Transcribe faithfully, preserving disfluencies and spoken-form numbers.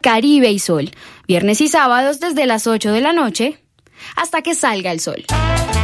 Caribe y Sol, viernes y sábados desde las ocho de la noche hasta que salga el sol.